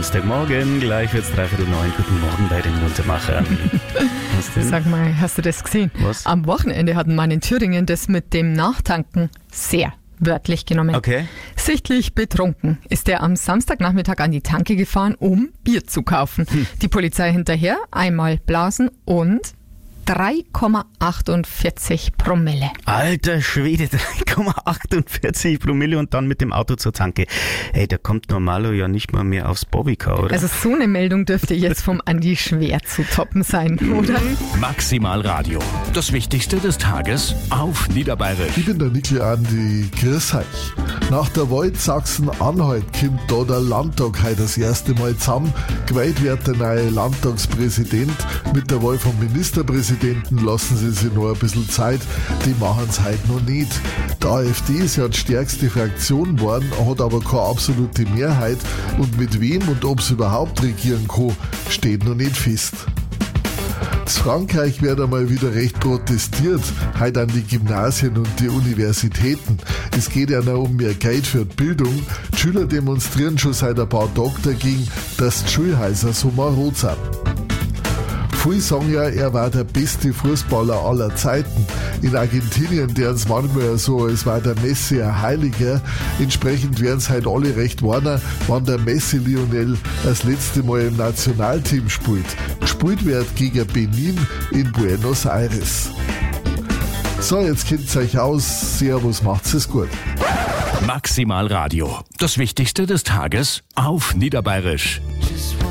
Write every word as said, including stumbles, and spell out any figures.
Dienstagmorgen, gleich wird's dreiviertel neun. Guten Morgen bei den Muntermachern. Was denn? Sag mal, hast du das gesehen? Was? Am Wochenende hat ein Mann in Thüringen das mit dem Nachtanken sehr wörtlich genommen. Okay. Sichtlich betrunken ist er am Samstagnachmittag an die Tanke gefahren, um Bier zu kaufen. Hm. Die Polizei hinterher, einmal blasen und drei Komma achtundvierzig Promille. Alter Schwede, drei Komma achtundvierzig Promille und dann mit dem Auto zur Tanke. Ey, da kommt Normalo ja nicht mal mehr aufs Bobbycar, oder? Also so eine Meldung dürfte jetzt vom Andi schwer zu toppen sein, oder? Maximal Radio. Das Wichtigste des Tages auf Niederbayerisch. Ich bin der Nickel Andi, grüß euch. Nach der Wahl Sachsen-Anhalt kommt da der Landtag heute das erste Mal zusammen. Gewählt wird der neue Landtagspräsident. Mit der Wahl vom Ministerpräsidenten lassen sie sich noch ein bisschen Zeit. Die machen es heute noch nicht. Die AfD ist ja die stärkste Fraktion geworden, hat aber keine absolute Mehrheit. Und mit wem und ob sie überhaupt regieren kann, steht noch nicht fest. In Frankreich wird einmal wieder recht protestiert, heute an die Gymnasien und die Universitäten. Es geht ja noch um mehr Geld für die Bildung. Die Schüler demonstrieren schon seit ein paar Tagen dagegen, dass die Schulhäuser so marod sind. Viele sagen ja, er war der beste Fußballer aller Zeiten. In Argentinien deren es manchmal so, als war der Messi ein Heiliger. Entsprechend werden es halt alle recht warnen, wann der Messi Lionel das letzte Mal im Nationalteam spielt. Gespielt wird gegen Benin in Buenos Aires. So, jetzt kennt's euch aus. Servus, macht's es gut. Maximal Radio. Das Wichtigste des Tages auf Niederbayerisch.